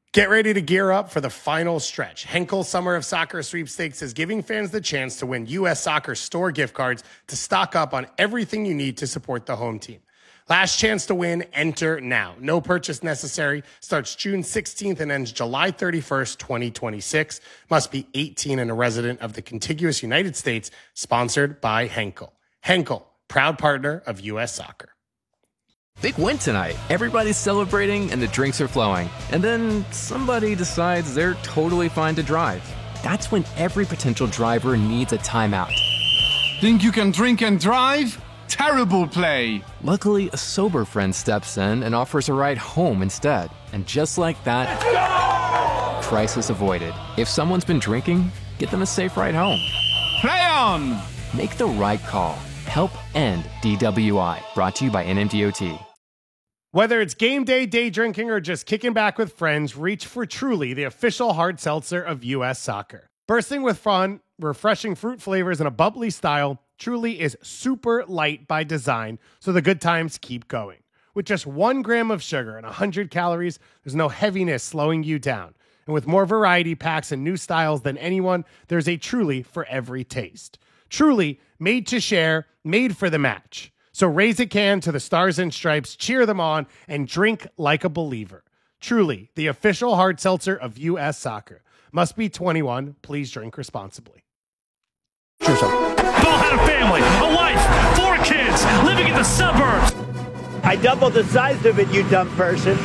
Get ready to gear up for the final stretch. Henkel Summer of Soccer Sweepstakes is giving fans the chance to win U.S. Soccer store gift cards to stock up on everything you need to support the home team. Last chance to win, enter now. No purchase necessary. Starts June 16th and ends July 31st, 2026. Must be 18 and a resident of the contiguous United States. Sponsored by Henkel. Henkel, proud partner of U.S. Soccer. Big win tonight. Everybody's celebrating and the drinks are flowing. And then somebody decides they're totally fine to drive. That's when every potential driver needs a timeout. Think you can drink and drive? Terrible play. Luckily, a sober friend steps in and offers a ride home instead. And just like that, crisis avoided. If someone's been drinking, get them a safe ride home. Play on! Make the right call. Help end DWI. Brought to you by NMDOT. Whether it's game day, day drinking, or just kicking back with friends, reach for Truly, the official hard seltzer of U.S. Soccer. Bursting with fun, refreshing fruit flavors, and a bubbly style, Truly is super light by design, so the good times keep going. With just 1 gram of sugar and 100 calories, there's no heaviness slowing you down. And with more variety packs and new styles than anyone, there's a Truly for every taste. Truly, made to share, made for the match. So raise a can to the Stars and Stripes, cheer them on, and drink like a believer. Truly, the official hard seltzer of U.S. Soccer. Must be 21. Please drink responsibly. Bill had a family, a wife, 4 kids, living in the suburbs. I doubled the size of it, you dumb person.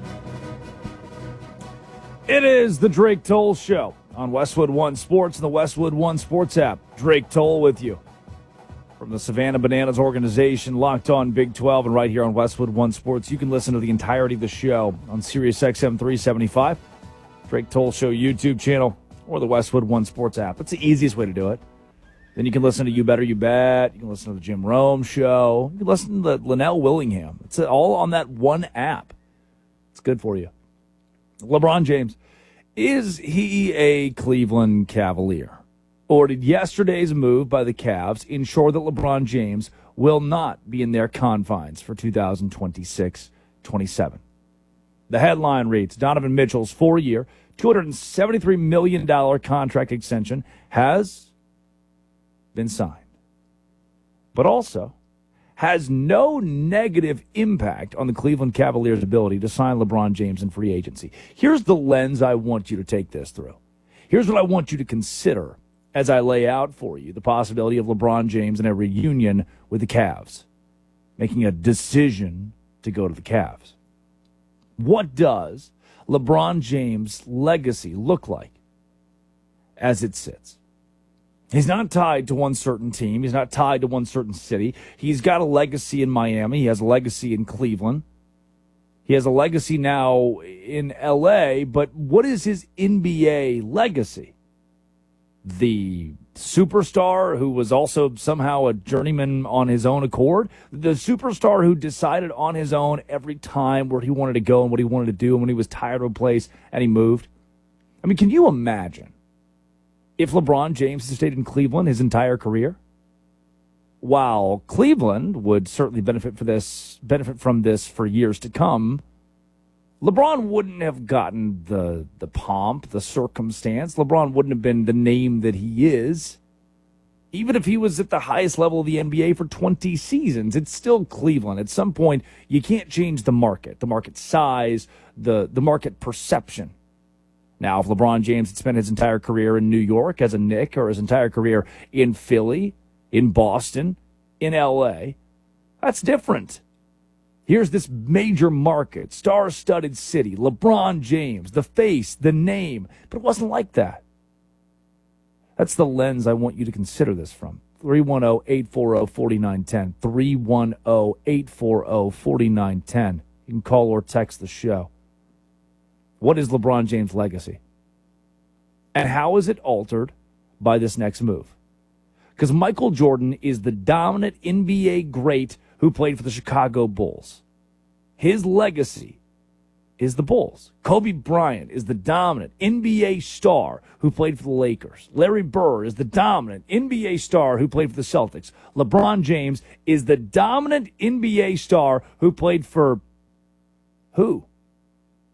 It is the Drake Toll Show on Westwood One Sports and the Westwood One Sports app. Drake Toll with you from the Savannah Bananas organization, Locked On Big 12, and right here on Westwood One Sports. You can listen to the entirety of the show on Sirius XM 375, Drake Toll Show YouTube channel, or the Westwood One Sports app. It's the easiest way to do it. Then you can listen to You Better You Bet. You can listen to the Jim Rome Show. You can listen to Linnell Willingham. It's all on that one app. It's good for you. LeBron James. Is he a Cleveland Cavalier? Or did yesterday's move by the Cavs ensure that LeBron James will not be in their confines for 2026-27? The headline reads, Donovan Mitchell's 4-year, $273 million contract extension has been signed, but also has no negative impact on the Cleveland Cavaliers' ability to sign LeBron James in free agency. Here's the lens I want you to take this through. Here's what I want you to consider as I lay out for you the possibility of LeBron James in a reunion with the Cavs, making a decision to go to the Cavs. What does LeBron James' legacy look like as it sits? He's not tied to one certain team. He's not tied to one certain city. He's got a legacy in Miami. He has a legacy in Cleveland. He has a legacy now in L.A., but what is his NBA legacy? The superstar who was also somehow a journeyman on his own accord? The superstar who decided on his own every time where he wanted to go and what he wanted to do, and when he was tired of a place and he moved? I mean, can you imagine if LeBron James had stayed in Cleveland his entire career? While Cleveland would certainly benefit from this for years to come, LeBron wouldn't have gotten the pomp, the circumstance. LeBron wouldn't have been the name that he is. Even if he was at the highest level of the NBA for 20 seasons, it's still Cleveland. At some point, you can't change the market size, the market perception. Now, if LeBron James had spent his entire career in New York as a Knick, or his entire career in Philly, in Boston, in L.A., that's different. Here's this major market, star-studded city, LeBron James, the face, the name, but it wasn't like that. That's the lens I want you to consider this from. 310-840-4910, 310-840-4910. You can call or text the show. What is LeBron James' legacy? And how is it altered by this next move? Because Michael Jordan is the dominant NBA great who played for the Chicago Bulls. His legacy is the Bulls. Kobe Bryant is the dominant NBA star who played for the Lakers. Larry Bird is the dominant NBA star who played for the Celtics. LeBron James is the dominant NBA star who played for who?